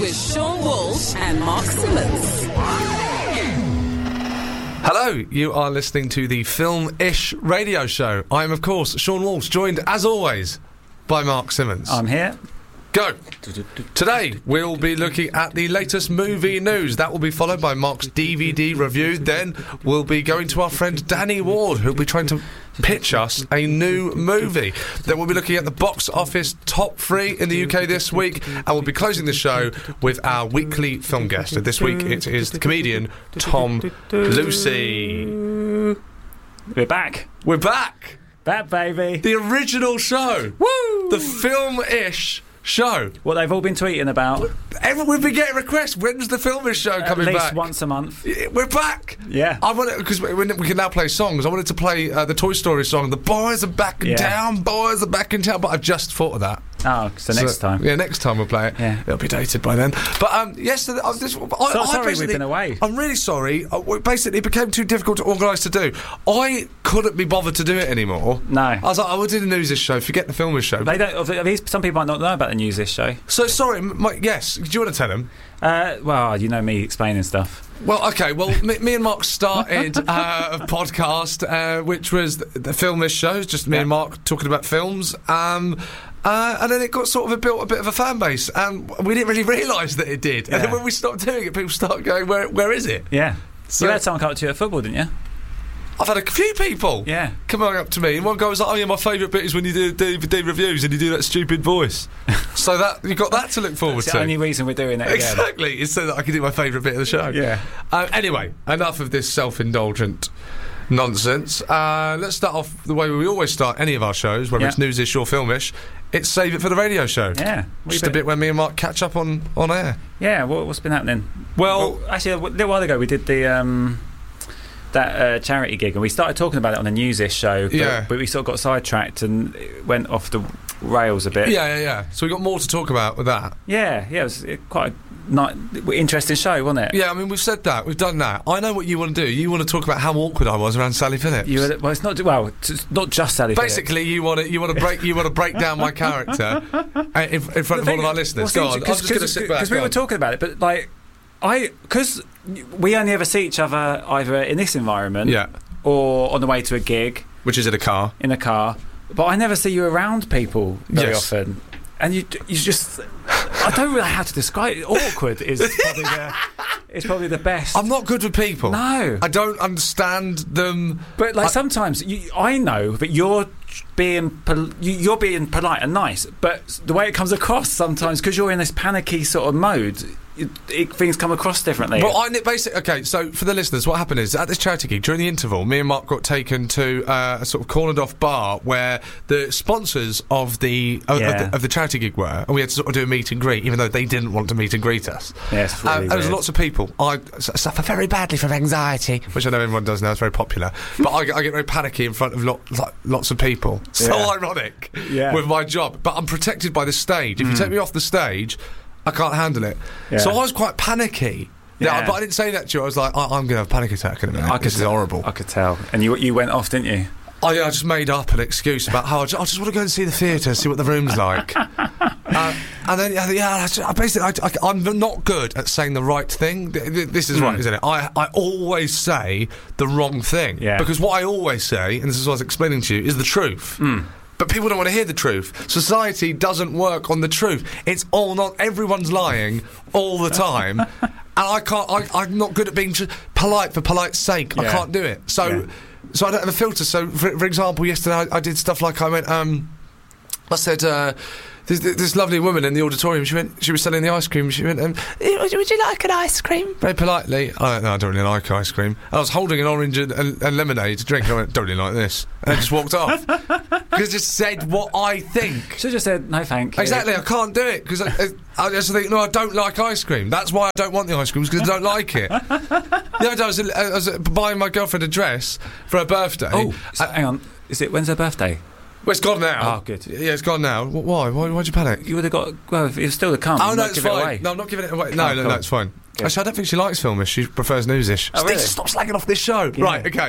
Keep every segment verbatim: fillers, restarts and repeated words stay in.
with Sean Walsh and Mark Simmons. Hello, you are listening to the Film-ish radio show. I am, of course, Sean Walsh, joined, as always, by Mark Simmons. I'm here. Go! Today, we'll be looking at the latest movie news. That will be followed by Mark's D V D review. Then we'll be going to our friend Danny Ward, who'll be trying to pitch us a new movie. Then we'll be looking at the box office top three in the U K this week, and we'll be closing the show with our weekly film guest. And this week it is the comedian Tom Lucy. We're back. We're back! Back, baby. The original show! Woo! The Film-ish show. What they've all been tweeting about. Everyone, we've been getting requests. When's the Film-ish show At coming least back? once a month. Yeah, we're back. Yeah. I wanted, because we, we can now play songs. I wanted to play uh, the Toy Story song. The boys are back in Yeah. town. Boys are back in town. But I just thought of that. Oh, so next So, time. Yeah, next time we'll play it. Yeah. It'll be dated by then. But um, yes, so, uh, this, I, So I sorry we've basically- been away. I'm really sorry. Uh, we- basically, it became too difficult to organise to do. I couldn't be bothered to do it anymore. No. I was like, I will do the news this show. Forget the Film-ish show. They don't. At least some people might not know about the news this show. So sorry, m- my, yes. Do you want to tell them? Uh, well, you know me explaining stuff. Well, okay. Well, me, me and Mark started uh, a podcast, uh, which was the, the Film-ish show, just me Yeah. and Mark talking about films. Um, uh, and then it got sort of a, built a bit of a fan base, and we didn't really realise that it did. Yeah. And then when we stopped doing it, people started going, "Where, where is it?" Yeah. So- you had someone come up to you at football, didn't you? I've had a few people Yeah. come up to me, and one guy was like, "Oh yeah, my favourite bit is when you do D V D reviews and you do that stupid voice." So that you got that to look forward It's to. the only reason we're doing it again. Exactly, it's so that I can do my favourite bit of the show. Yeah. Uh, anyway, enough of this self-indulgent nonsense. Uh, let's start off the way we always start any of our shows, whether Yeah. it's news-ish or film-ish. It's Save It for the Radio Show. Yeah. What Just you a bit where me and Mark catch up on, on air. Yeah. What, what's been happening? Well, actually, a little while ago we did the um, that uh, charity gig, and we started talking about it on a news-ish show. But, Yeah. but we sort of got sidetracked and it went off the rails a bit. yeah, yeah, yeah. So we got more to talk about with that. Yeah. Yeah. It was uh, quite a ni- interesting show, wasn't it? Yeah, I mean, we've said that. We've done that. I know what you want to do. You want to talk about how awkward I was around Sally Phillips. You were, well, it's not well, it's not just Sally. Basically, you want to you want to break you want to break down my character uh, in, in front of all of our listeners. Go on, I'm just going to sit back. Because we Go were on. talking about it, but like, I because we only ever see each other either in this environment, Yeah, or on the way to a gig which is in a car. in a car. But I never see you around people very Yes. often, and you you just I don't really know how to describe it. Awkward is probably the is probably the best. I'm not good with people. No. I don't understand them. But like I- sometimes you, I know that you're being pol- you, you're being polite and nice, but the way it comes across sometimes because you're in this panicky sort of mode, it, it, things come across differently. Well, I basically okay. So for the listeners, what happened is at this charity gig during the interval, me and Mark got taken to uh, a sort of cornered off bar where the sponsors of the of, Yeah. of the of the charity gig were, and we had to sort of do a meet and greet, even though they didn't want to meet and greet us. Yeah, it's Uh, really there was weird. lots of people. I s- suffer very badly from anxiety, which I know everyone does now. It's very popular, but I, get- I get very panicky in front of lo- like, lots of people. So Yeah. ironic Yeah. with my job, but I'm protected by the stage. If you take me off the stage, I can't handle it. Yeah. So I was quite panicky. Yeah, Yeah. but I didn't say that to you. I was like, I- I'm going to have a panic attack in a minute. I could This is tell- horrible. I could tell. And you you went off, didn't you? I, I just made up an excuse about how I just, I just want to go and see the theatre, see what the room's like. uh, and then, yeah, yeah I, just- I basically, I, I, I'm not good at saying the right thing. Th- th- This is Mm. right, isn't it? I, I always say the wrong thing. Yeah. Because what I always say, and this is what I was explaining to you, is the truth. Mm. But people don't want to hear the truth. Society doesn't work on the truth. It's all not. Everyone's lying all the time, and I can't. I, I'm not good at being tr- polite for polite's sake. I Yeah. can't do it. So, Yeah. so I don't have a filter. So, for, for example, yesterday I, I did stuff like I went. Um, I said. Uh, this, this lovely woman in the auditorium, she went. She was selling the ice cream. She went, um, "Would you like an ice cream?" Very politely. I don't know. I don't really like ice cream. I was holding an orange and, and, and lemonade to drink. I went, "Don't really like this," and I just walked off because I just said what I think. Should have just said no, thank you. Exactly, I can't do it because I, I, I just think no, I don't like ice cream. That's why I don't want the ice cream because I don't like it. The other day I was, I was buying my girlfriend a dress for her birthday. Oh, so, Uh, hang on. Is it when's her birthday? well, it's gone now. Oh, good. Yeah, it's gone now. Wh- Why? Why? Why'd you panic? You would have got. Well, if it's still to come. Oh you no, might it's give it fine. away. No, I'm not giving it away. No, Oh, no, cool. no, it's fine. Good. Actually, I don't think she likes filmish. She prefers newsish. Oh, really? Steve, stop slagging off this show. Yeah. Right, okay.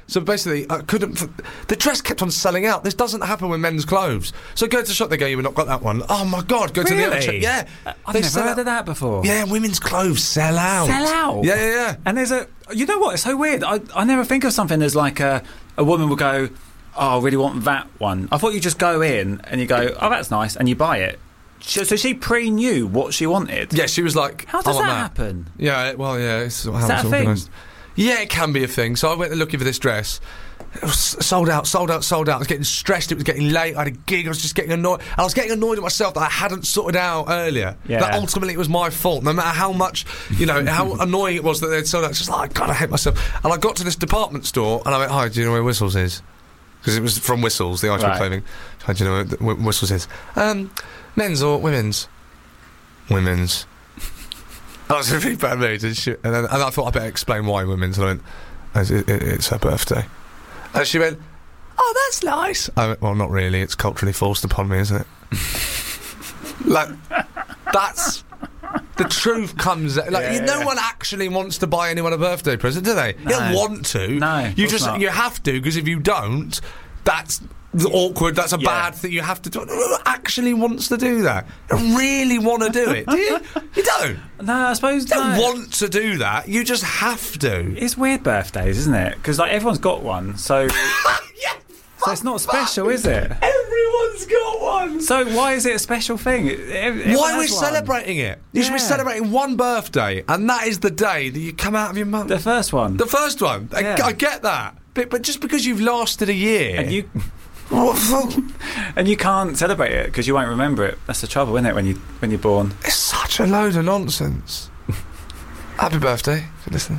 So basically, I couldn't. F- the dress kept on selling out. This doesn't happen with men's clothes. So go to the shop, they go, "You've not got that one." Oh my god! Go to the other shop. Really? Yeah, I've they never sell heard out. of that before. Yeah, women's clothes sell out. Sell out? Yeah, yeah, yeah. And there's a, you know what? It's so weird. I I never think of something as like a a woman will go, "Oh, I really want that one." I thought you just go in and you go, "Oh, that's nice," and you buy it. So, so she pre-knew what she wanted. Yeah, she was like, How "I does want that, that happen? Yeah, well, yeah, it's how Is it's that a thing? organised. Yeah, it can be a thing. So I went looking for this dress. It was sold out, sold out, sold out. I was getting stressed. It was getting late. I had a gig. I was just getting annoyed. I was getting annoyed at myself that I hadn't sorted out earlier. Yeah. That ultimately it was my fault. No matter how much, you know, how annoying it was that they'd sold out. It's just like, God, I hate myself. And I got to this department store and I went, "Hi, do you know where Whistles is?" Because it was from Whistles, the item Right. clothing. Hi, do you know where Whistles is? Um, men's or women's? Women's. I was in a really bad mood, and, she, and, then, and I thought I better explain why women's. And I went, it, it, "It's her birthday." And she went, "Oh, that's nice." I went, "Well, not really. It's culturally forced upon me, isn't it?" Like, that's the truth comes. Like, Yeah, you, no yeah. one actually wants to buy anyone a birthday present, do they? You No. don't want to. No, of you course just not. you have to, because if you don't, that's awkward. That's a Yeah. bad thing. You have to do. Who actually wants to do that? You don't really want to do it, do you? You don't. No, I suppose You don't no. want to do that. You just have to. It's weird birthdays, isn't it? Because like everyone's got one, so Yeah. so it's not special, is it? Everyone's got one. So why is it a special thing? Ev- everyone Why are we has one. celebrating it? You should be Yeah. celebrating one birthday, and that is the day that you come out of your mum. The first one, The first one. I- Yeah. I, get that. But, but just because you've lasted a year. and you What the- and you can't celebrate it because you won't remember it. That's the trouble, isn't it? When you when you're born. It's such a load of nonsense. Happy birthday, if you listen.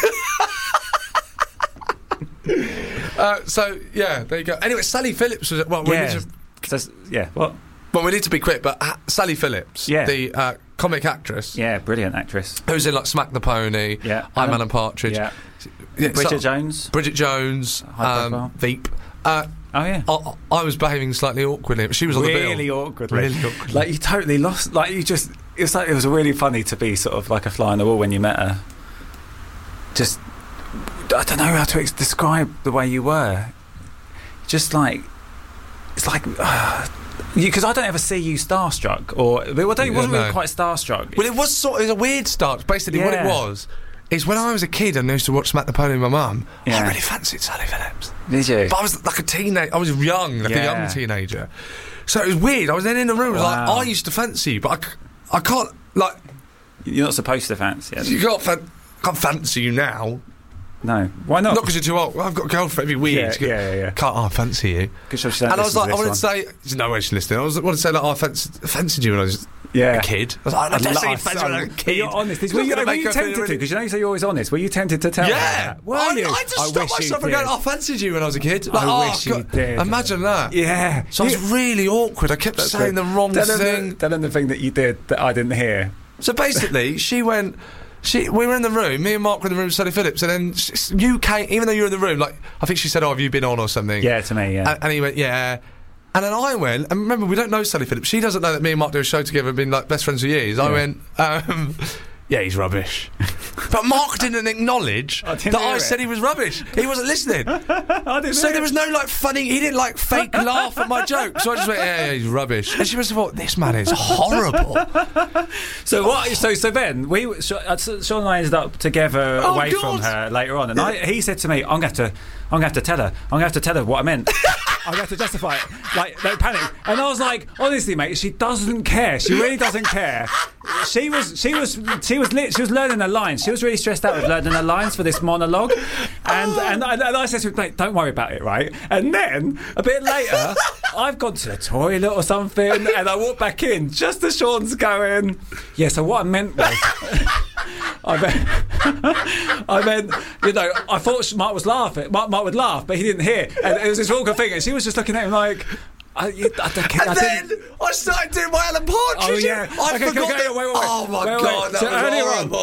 uh, so, yeah, there you go. Anyway, Sally Phillips was. Well, we Yeah. need to, 'Cause that's- yeah. What? well, we need to be quick, but uh, Sally Phillips, Yeah. the uh, comic actress, Yeah, brilliant actress. who's in like Smack the Pony, Yeah. I'm Alan- Alan Partridge, Yeah. yeah, Bridget so- Jones. Bridget Jones, High um, profile. Veep. Uh, Oh yeah. I, I was behaving slightly awkwardly, but she was on the bill. Really awkwardly. Really awkwardly. Like you totally lost. Like you just. It was like it was really funny to be sort of like a fly on the wall when you met her. Just. I don't know how to ex- describe the way you were. Just like. It's like. Uh, because I don't ever see you starstruck, or well, I don't, it wasn't Yeah, really no. quite starstruck. Well, it was sort of, it was a weird start. Basically, what it Yeah. was is when I was a kid and I used to watch Smack the Pony with my mum, Yeah. I really fancied Sally Phillips. Did you? But I was like a teenager. I was young, like a Yeah. young teenager. So it was weird. I was then in the room. It was Wow. like, I used to fancy you, but I, c- I can't, like, You're not supposed to fancy it. you can't, fan- can't fancy you now. No. Why not? Not because you're too old. Well, I've got a girlfriend. It'd be yeah, weird. yeah, yeah, yeah. Can't, oh, I fancy you. Good job she don't And I was listen like, I to wanted to this say, there's no way she's listening. I was, wanted to say, like, oh, I fancied, fancied you when I was Yeah. a kid. I was like, I I'd don't love- say fancied when I was a But kid. You're honest. Were I'm you, gonna were make you her feel tempted to? really- Because you know you say you're always honest. Were you tempted to tell her Yeah, that? Were I, you? I just stopped wish you myself and did. going, "I fancied you when I was a kid." Like, I oh, wish you God, did. Imagine that. Yeah. So I was You- really awkward. I kept That's saying it. the wrong Tell them thing. The, tell them the thing that you did that I didn't hear. So basically, she went. She, we were in the room. Me and Mark were in the room with Sally Phillips, and then s- you came. Even though you were in the room, like I think she said, "Oh, have you been on or something?" Yeah, to me, yeah. And, and he went, "Yeah." And then I went, and remember, we don't know Sally Phillips. She doesn't know that me and Mark do a show together and been like best friends for years. I Yeah. went, um, "Yeah, he's rubbish." But Mark didn't acknowledge I didn't that hear I it. said he was rubbish. He wasn't listening. I didn't So hear there was no like funny. He didn't like fake laugh at my joke. So I just went, "Yeah, yeah, he's rubbish." And she must have thought, "This man is horrible." So what? So so then we Sean uh, Sean and I ended up together Oh, away God. from her later on, and I, he said to me, "I'm going to have to, I'm going to have to tell her. I'm going to have to tell her what I meant. I'm going to have to justify it. Like, don't panic." And I was like, "Honestly, mate, she doesn't care. She really doesn't care. She was, she was, she was lit. She was learning her lines. She was really stressed out with learning her lines for this monologue." And and, I, and I said to her, "Mate, don't worry about it, right?" And then a bit later, I've gone to the toilet or something, and I walk back in just as Sean's going, "Yeah, so what I meant was," I meant, I meant, you know, I thought Mark was laughing. Mark, Mark would laugh, but he didn't hear. And it was this awkward thing, and she was just looking at him like, I, you, I don't care. And I then didn't- I started doing my Alan Partridge. Oh, yeah. I Okay, forgot okay, that. wait, wait, Oh my wait, wait. God, that So was earlier on, horrible.